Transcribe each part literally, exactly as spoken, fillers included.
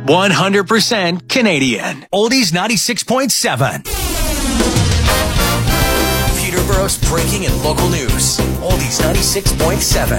one hundred percent Canadian. Oldies ninety-six point seven. Peterborough's breaking and local news. Oldies ninety-six point seven.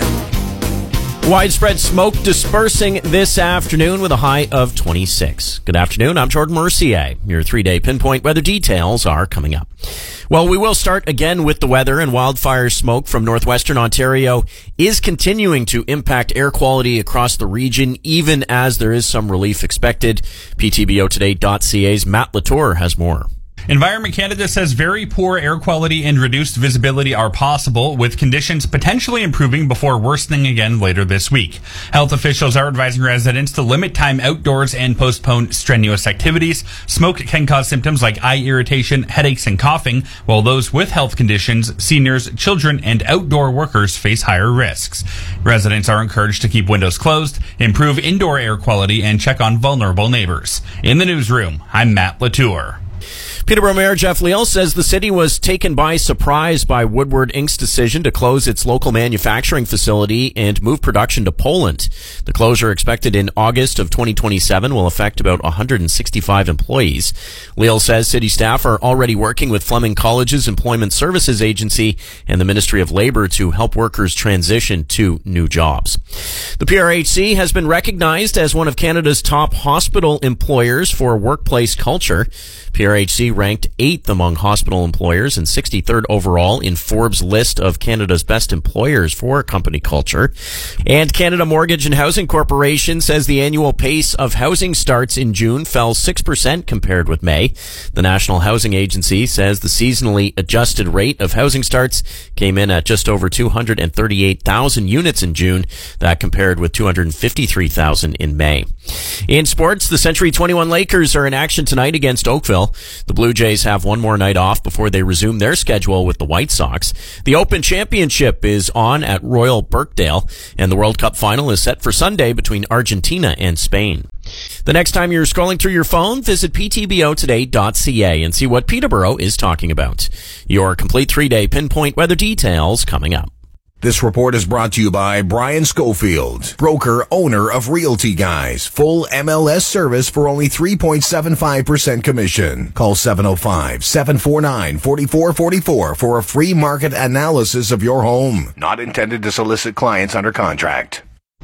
Widespread smoke dispersing this afternoon with a high of twenty-six. Good afternoon, I'm Jordan Mercier. Your three-day pinpoint weather details are coming up. Well, we will start again with the weather, and wildfire smoke from northwestern Ontario is continuing to impact air quality across the region, even as there is some relief expected. P T B O today dot C A's Matt Latour has more. Environment Canada says very poor air quality and reduced visibility are possible, with conditions potentially improving before worsening again later this week. Health officials are advising residents to limit time outdoors and postpone strenuous activities. Smoke can cause symptoms like eye irritation, headaches, and coughing, while those with health conditions, seniors, children, and outdoor workers face higher risks. Residents are encouraged to keep windows closed, improve indoor air quality, and check on vulnerable neighbors. In the newsroom, I'm Matt Latour. Peterborough Mayor Jeff Leal says the city was taken by surprise by Woodward Incorporated's decision to close its local manufacturing facility and move production to Poland. The closure, expected in August of twenty twenty-seven, will affect about one hundred sixty-five employees. Leal says city staff are already working with Fleming College's Employment Services Agency and the Ministry of Labour to help workers transition to new jobs. The P R H C has been recognized as one of Canada's top hospital employers for workplace culture. P R H C ranked eighth among hospital employers and sixty-third overall in Forbes' list of Canada's best employers for company culture. And Canada Mortgage and Housing Corporation says the annual pace of housing starts in June fell six percent compared with May. The National Housing Agency says the seasonally adjusted rate of housing starts came in at just over two hundred thirty-eight thousand units in June. That compared with two hundred fifty-three thousand in May. In sports, the Century twenty-one Lakers are in action tonight against Oakville. The Blue Jays have one more night off before they resume their schedule with the White Sox. The Open Championship is on at Royal Birkdale, and the World Cup final is set for Sunday between Argentina and Spain. The next time you're scrolling through your phone, visit P T B O today dot C A and see what Peterborough is talking about. Your complete three-day pinpoint weather details coming up. This report is brought to you by Brian Schofield, broker, owner of Realty Guys. Full M L S service for only three point seven five percent commission. Call seven oh five, seven four nine, four four four four for a free market analysis of your home. Not intended to solicit clients under contract.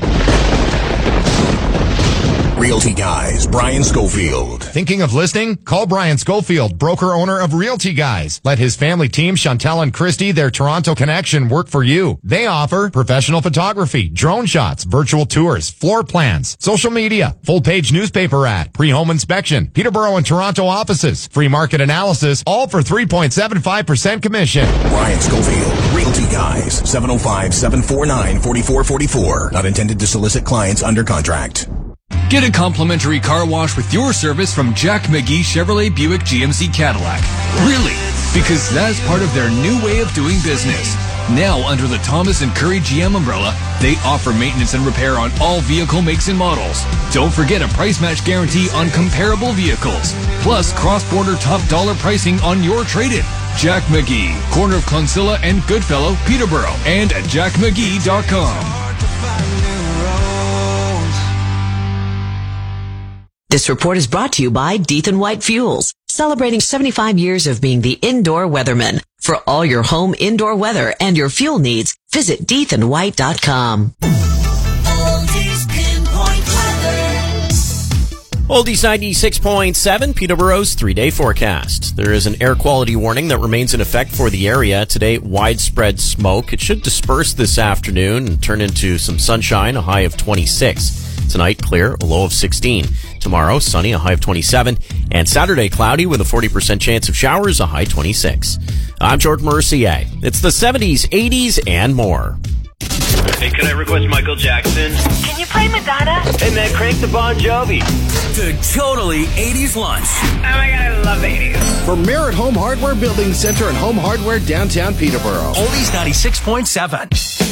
Realty Guys, Brian Schofield. Thinking of listing? Call Brian Schofield, broker owner of Realty Guys. Let his family team, Chantel and Christy, their Toronto connection, work for you. They offer professional photography, drone shots, virtual tours, floor plans, social media, full-page newspaper ad, pre-home inspection, Peterborough and Toronto offices, free market analysis, all for three point seven five percent commission. Brian Schofield, Realty Guys, seven oh five, seven four nine, four four four four. Not intended to solicit clients under contract. Get a complimentary car wash with your service from Jack McGee Chevrolet Buick G M C Cadillac. Really? Because that's part of their new way of doing business. Now, under the Thomas and Curry G M umbrella, they offer maintenance and repair on all vehicle makes and models. Don't forget a price match guarantee on comparable vehicles. Plus, cross-border top dollar pricing on your trade-in. Jack McGee, corner of Clonsilla and Goodfellow, Peterborough, and at jack mcgee dot com. This report is brought to you by Death and White Fuels, celebrating seventy-five years of being the indoor weatherman. For all your home indoor weather and your fuel needs, visit death and white dot com. Oldies pinpoint weather. Oldies ninety-six point seven, Peterborough's three-day forecast. There is an air quality warning that remains in effect for the area. Today, widespread smoke. It should disperse this afternoon and turn into some sunshine, a high of twenty-six. Tonight, clear, a low of sixteen. Tomorrow, sunny, a high of twenty-seven. And Saturday, cloudy with a forty percent chance of showers, a high twenty-six. I'm Jordan Mercier. It's the seventies, eighties, and more. Hey, can I request Michael Jackson? Can you play Madonna? Hey, man, crank the Bon Jovi. The totally eighties lunch. Oh my God, I love the eighties. From Merritt Home Hardware Building Center and Home Hardware downtown Peterborough. Oldies ninety-six point seven.